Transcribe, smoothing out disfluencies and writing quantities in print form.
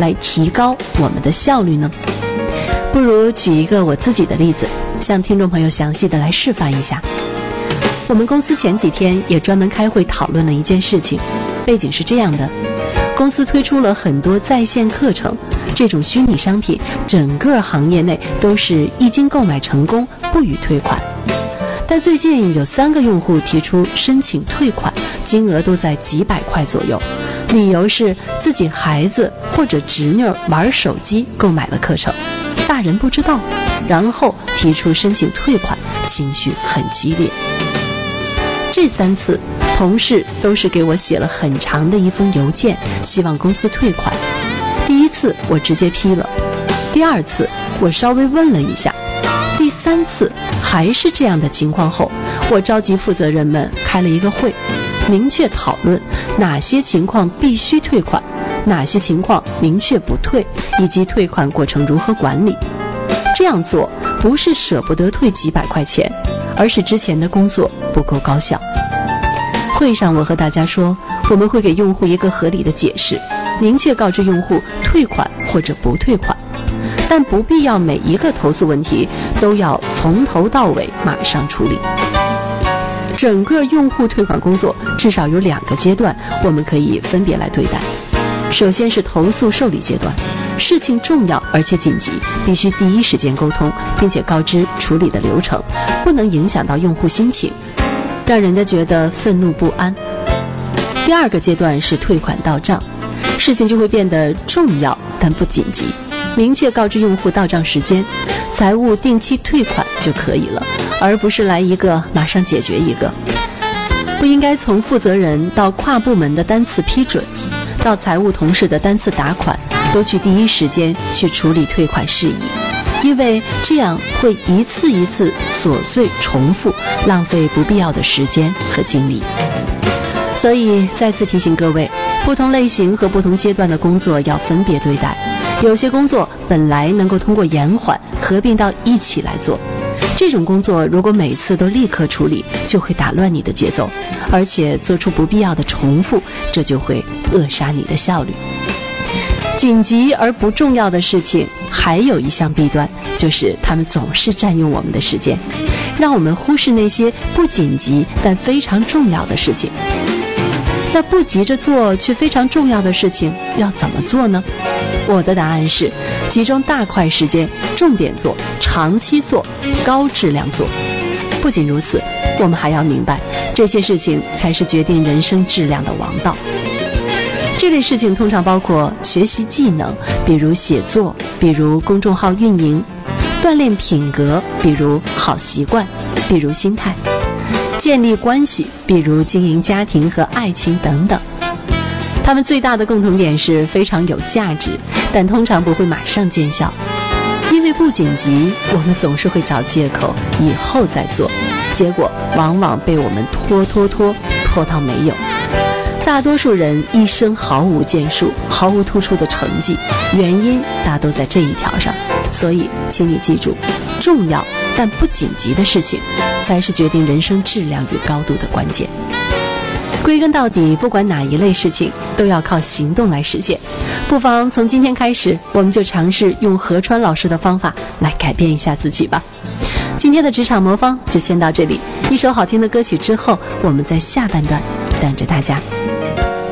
来提高我们的效率呢？不如举一个我自己的例子，向听众朋友详细的来示范一下。我们公司前几天也专门开会讨论了一件事情，背景是这样的，公司推出了很多在线课程，这种虚拟商品整个行业内都是一经购买成功不予退款。但最近有3个用户提出申请退款，金额都在几百块左右，理由是自己孩子或者侄女玩手机购买了课程，大人不知道，然后提出申请退款，情绪很激烈。这3次同事都是给我写了很长的一封邮件，希望公司退款。第1次我直接批了，第2次我稍微问了一下，第3次还是这样的情况后，我召集负责人们开了一个会，明确讨论哪些情况必须退款，哪些情况明确不退，以及退款过程如何管理。这样做不是舍不得退几百块钱，而是之前的工作不够高效。会上我和大家说，我们会给用户一个合理的解释，明确告知用户退款或者不退款，但不必要每一个投诉问题都要从头到尾马上处理。整个用户退款工作至少有2个阶段，我们可以分别来对待。首先是投诉受理阶段，事情重要而且紧急，必须第一时间沟通，并且告知处理的流程，不能影响到用户心情，让人家觉得愤怒不安。第2个阶段是退款到账，事情就会变得重要但不紧急，明确告知用户到账时间，财务定期退款就可以了，而不是来一个马上解决一个。不应该从负责人到跨部门的单次批准，到财务同事的单次打款，都去第一时间去处理退款事宜，因为这样会一次一次琐碎重复，浪费不必要的时间和精力。所以再次提醒各位，不同类型和不同阶段的工作要分别对待，有些工作本来能够通过延缓合并到一起来做，这种工作如果每次都立刻处理，就会打乱你的节奏，而且做出不必要的重复，这就会扼杀你的效率。紧急而不重要的事情还有一项弊端，就是他们总是占用我们的时间，让我们忽视那些不紧急但非常重要的事情。那不急着做却非常重要的事情要怎么做呢？我的答案是集中大块时间，重点做，长期做，高质量做。不仅如此，我们还要明白，这些事情才是决定人生质量的王道。这类事情通常包括学习技能，比如写作，比如公众号运营；锻炼品格，比如好习惯，比如心态；建立关系，比如经营家庭和爱情等等。他们最大的共同点是非常有价值，但通常不会马上见效。因为不紧急，我们总是会找借口以后再做，结果往往被我们拖到没有。大多数人一生毫无建树，毫无突出的成绩，原因大都在这一条上。所以请你记住，重要但不紧急的事情才是决定人生质量与高度的关键。归根到底，不管哪一类事情都要靠行动来实现。不妨从今天开始，我们就尝试用何川老师的方法来改变一下自己吧。今天的职场魔方就先到这里，一首好听的歌曲之后，我们在下半段等着大家。